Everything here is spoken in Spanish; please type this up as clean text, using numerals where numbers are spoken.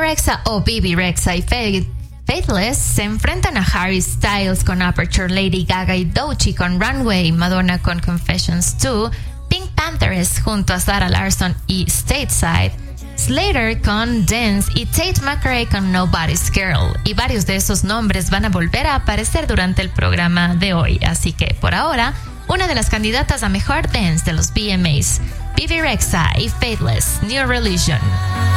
Rexha o Bibi Rexha y Faithless se enfrentan a Harry Styles con Aperture, Lady Gaga y Doechii con Runway, Madonna con Confessions 2, Pink Panthers junto a Sarah Larsson y Stateside, Slater con Dance y Tate McRae con Nobody's Girl. Y varios de esos nombres van a volver a aparecer durante el programa de hoy. Así que, por ahora, una de las candidatas a Mejor Dance de los VMAs, Bibi Rexha y Faithless, New Religion.